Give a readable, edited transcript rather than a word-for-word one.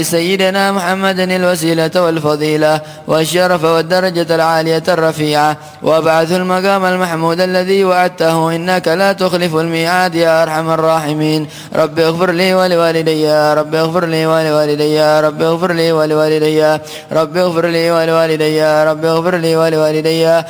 سيدنا محمد الوسيلة والفضيلة والشرف والدرجة العالية الرفيعة وابعث المقام المحمود الذي وعدته إنك لا تخلف الميعاد يا أرحم الراحمين. رب اغفر لي ولوالدي، رب اغفر لي ولوالدي، رب اغفر لي ولوالدي، رب اغفر لي ولوالدي، رب اغفر لي ولوالدي،